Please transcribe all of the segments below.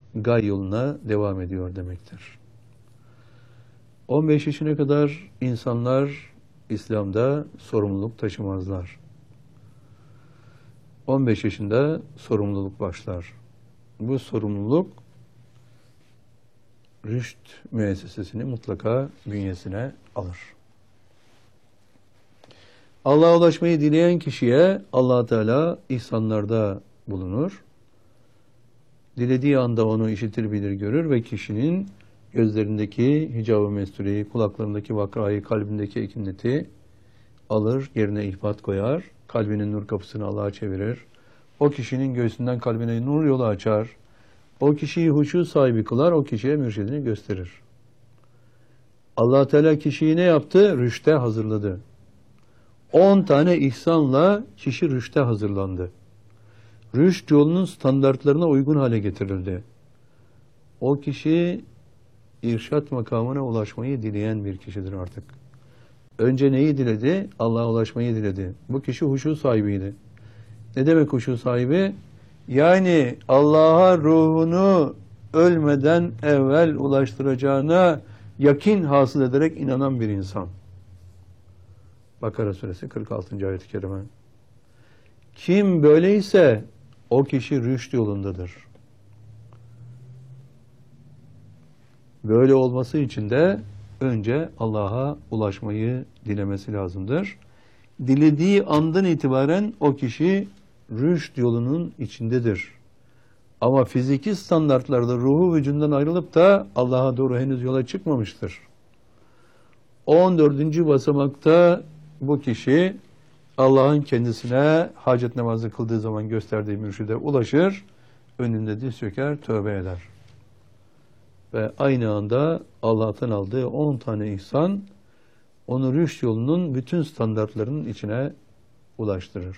gay yoluna devam ediyor demektir. 15 yaşına kadar insanlar İslam'da sorumluluk taşımazlar. 15 yaşında sorumluluk başlar. Bu sorumluluk rüşt müessesesini mutlaka bünyesine alır. Allah'a ulaşmayı dileyen kişiye Allah Teala ihsanlarda bulunur. Dilediği anda onu işitir, bilir, görür ve kişinin gözlerindeki hicab-ı mestureyi, kulaklarındaki vakrayı, kalbindeki ekineti alır, yerine ihbat koyar, kalbinin nur kapısını Allah'a çevirir. O kişinin göğsünden kalbine nur yolu açar. O kişiyi huşu sahibi kılar, o kişiye mürşidini gösterir. Allah Teala kişiyi ne yaptı? Rüşte hazırladı. 10 tane ihsanla kişi rüşte hazırlandı. Rüşt yolunun standartlarına uygun hale getirildi. O kişi irşat makamına ulaşmayı dileyen bir kişidir artık. Önce neyi diledi? Allah'a ulaşmayı diledi. Bu kişi huşu sahibiydi. Ne demek huşu sahibi? Yani Allah'a ruhunu ölmeden evvel ulaştıracağına yakin hasıl ederek inanan bir insan. Bakara suresi 46. ayet-i kerime. Kim böyleyse o kişi rüşt yolundadır. Böyle olması için de önce Allah'a ulaşmayı dilemesi lazımdır. Dilediği andan itibaren o kişi rüşt yolunun içindedir. Ama fiziki standartlarda ruhu vücudundan ayrılıp da Allah'a doğru henüz yola çıkmamıştır. 14. basamakta bu kişi Allah'ın kendisine hacet namazı kıldığı zaman gösterdiği mürşide ulaşır, önünde diz çöker, tövbe eder. Ve aynı anda Allah'tan aldığı 10 tane ihsan, onu rüşt yolunun bütün standartlarının içine ulaştırır.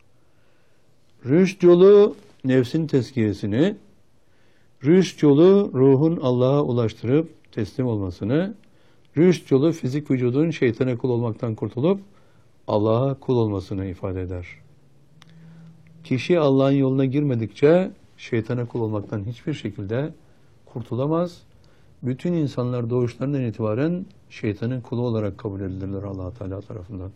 Rüşt yolu nefsin tezkiyesini, rüşt yolu ruhun Allah'a ulaştırıp teslim olmasını, rüşt yolu fizik vücudun şeytana kul olmaktan kurtulup Allah'a kul olmasını ifade eder. Kişi Allah'ın yoluna girmedikçe şeytana kul olmaktan hiçbir şekilde kurtulamaz. Bütün insanlar doğuşlarından itibaren şeytanın kulu olarak kabul edilirler Allah Teala tarafından.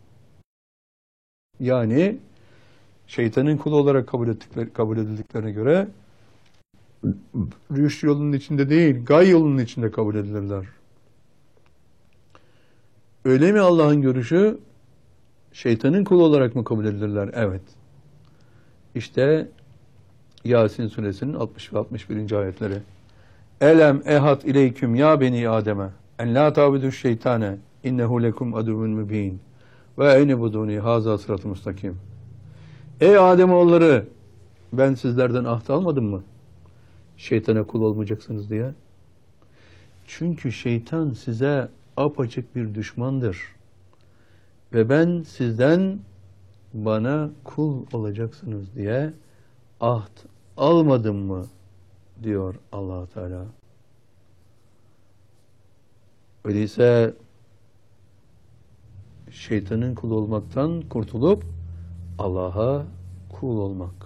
Yani şeytanın kulu olarak kabul edildiklerine göre rüşt yolunun içinde değil, gay yolunun içinde kabul edilirler. Öyle mi Allah'ın görüşü? Şeytanın kulu olarak mı kabul edilirler? Evet. İşte Yasin suresinin 60 ve 61. ayetleri. Elem ehat ileyküm ya beni Adem'e en la tabudu şeytane innehu lekum aduvun mübin ve eynebuduni haza sırat-ı mustakim. Ey Ademoğulları, ben sizlerden ahd almadım mı? Şeytana kul olmayacaksınız diye. Çünkü şeytan size apaçık bir düşmandır. Ve ben sizden bana kul olacaksınız diye ahd almadım mı? Diyor Allah Teala. Öyleyse şeytanın kulu olmaktan kurtulup Allah'a kul olmak.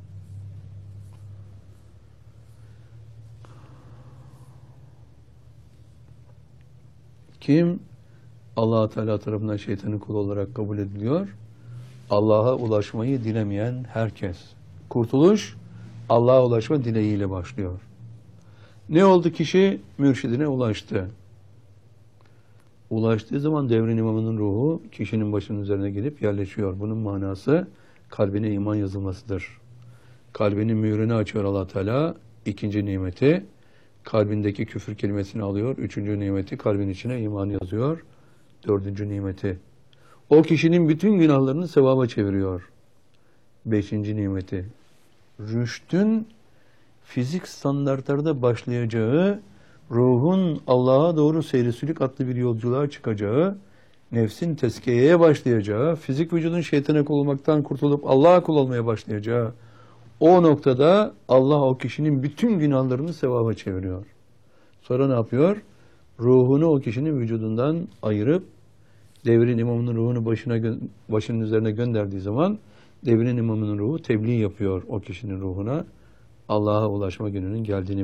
Kim Allah Teala tarafından şeytanın kulu olarak kabul ediliyor? Allah'a ulaşmayı dilemeyen herkes. Kurtuluş Allah'a ulaşma dileğiyle başlıyor. Ne oldu? Kişi mürşidine ulaştı. Ulaştığı zaman devrin imamının ruhu kişinin başının üzerine gelip yerleşiyor. Bunun manası kalbine iman yazılmasıdır. Kalbinin mührünü açıyor Allah Teala. İkinci nimeti kalbindeki küfür kelimesini alıyor. Üçüncü nimeti kalbin içine iman yazıyor. Dördüncü nimeti o kişinin bütün günahlarını sevaba çeviriyor. Beşinci nimeti rüştün fizik standartlarda başlayacağı, ruhun Allah'a doğru seyri-sülük adlı bir yolculuğa çıkacağı, nefsin tezkiyeye başlayacağı, fizik vücudun şeytana kul olmaktan kurtulup Allah'a kul olmaya başlayacağı o noktada Allah o kişinin bütün günahlarını sevaba çeviriyor. Sonra ne yapıyor? Ruhunu o kişinin vücudundan ayırıp devrin imamının ruhunu başının üzerine gönderdiği zaman devrin imamının ruhu tebliğ yapıyor o kişinin ruhuna Allah'a ulaşma gününün geldiğini